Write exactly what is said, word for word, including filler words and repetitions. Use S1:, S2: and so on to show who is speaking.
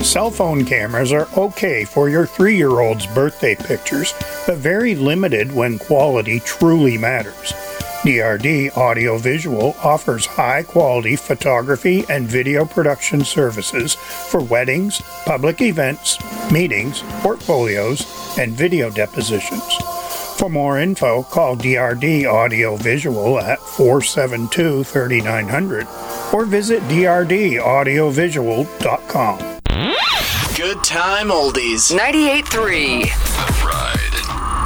S1: Cell phone cameras are okay for your three-year-old's birthday pictures, but very limited when quality truly matters. D R D Audio Visual offers high-quality photography and video production services for weddings, public events, meetings, portfolios, and video depositions. For more info, call D R D Audio Visual at four seven two, three nine zero zero or visit d r d audio visual dot com.
S2: Good time oldies.
S3: ninety-eight point three.
S2: The Ride.